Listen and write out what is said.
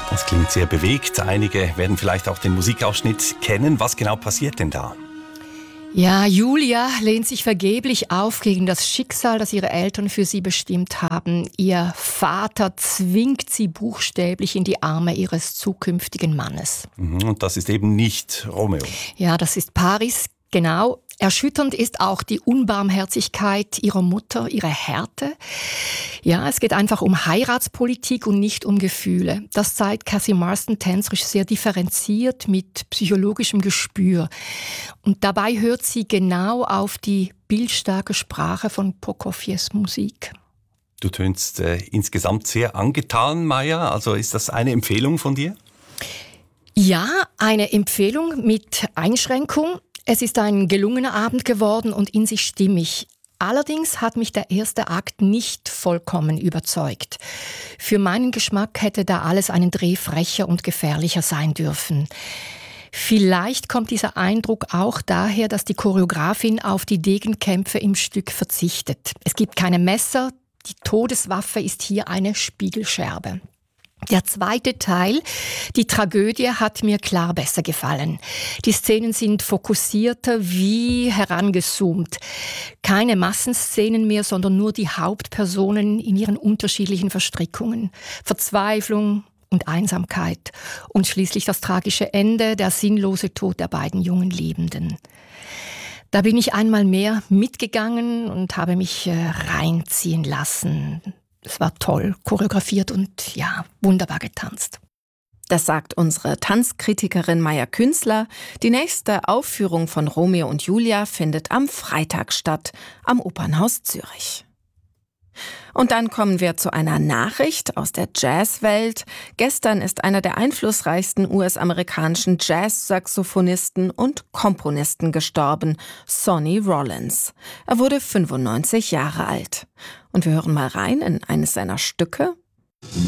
Das klingt sehr bewegt. Einige werden vielleicht auch den Musikausschnitt kennen. Was genau passiert denn da? Ja, Julia lehnt sich vergeblich auf gegen das Schicksal, das ihre Eltern für sie bestimmt haben. Ihr Vater zwingt sie buchstäblich in die Arme ihres zukünftigen Mannes. Und das ist eben nicht Romeo. Ja, das ist Paris, genau. Erschütternd ist auch die Unbarmherzigkeit ihrer Mutter, ihre Härte. Ja, es geht einfach um Heiratspolitik und nicht um Gefühle. Das zeigt Cathy Marston tänzerisch sehr differenziert mit psychologischem Gespür. Und dabei hört sie genau auf die bildstarke Sprache von Prokofjews Musik. Du tönst insgesamt sehr angetan, Maja. Also ist das eine Empfehlung von dir? Ja, eine Empfehlung mit Einschränkung. Es ist ein gelungener Abend geworden und in sich stimmig. Allerdings hat mich der erste Akt nicht vollkommen überzeugt. Für meinen Geschmack hätte da alles einen Dreh frecher und gefährlicher sein dürfen. Vielleicht kommt dieser Eindruck auch daher, dass die Choreografin auf die Degenkämpfe im Stück verzichtet. Es gibt keine Messer, die Todeswaffe ist hier eine Spiegelscherbe. Der zweite Teil, die Tragödie, hat mir klar besser gefallen. Die Szenen sind fokussierter wie herangezoomt. Keine Massenszenen mehr, sondern nur die Hauptpersonen in ihren unterschiedlichen Verstrickungen. Verzweiflung und Einsamkeit. Und schließlich das tragische Ende, der sinnlose Tod der beiden jungen Liebenden. Da bin ich einmal mehr mitgegangen und habe mich reinziehen lassen. Es war toll choreografiert und ja, wunderbar getanzt. Das sagt unsere Tanzkritikerin Maja Künzler. Die nächste Aufführung von Romeo und Julia findet am Freitag statt, am Opernhaus Zürich. Und dann kommen wir zu einer Nachricht aus der Jazzwelt. Gestern ist einer der einflussreichsten US-amerikanischen Jazz-Saxophonisten und Komponisten gestorben, Sonny Rollins. Er wurde 95 Jahre alt. Und wir hören mal rein in eines seiner Stücke.